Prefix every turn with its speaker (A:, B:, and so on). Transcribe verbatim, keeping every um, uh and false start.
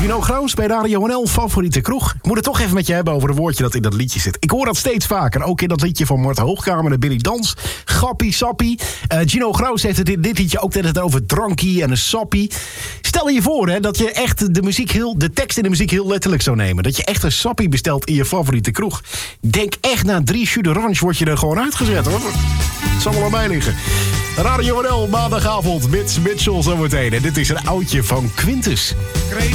A: Gino Graus bij Radio N L, favoriete kroeg. Ik moet het toch even met je hebben over een woordje dat in dat liedje zit. Ik hoor dat steeds vaker, ook in dat liedje van Mart Hoogkamer en Billy Dans. Grappie, sappie. Uh, Gino Graus heeft het in dit liedje ook net over drankie en een sappie. Stel je voor hè, dat je echt de, muziek heel, de tekst in de muziek heel letterlijk zou nemen. Dat je echt een sappie bestelt in je favoriete kroeg. Denk echt na drie jus d'orange word je er gewoon uitgezet hoor. Het zal wel aan mij liggen. Radio N L, maandagavond, Mitch Mitchell zometeen. En dit is een oudje van Quintus.
B: Crazy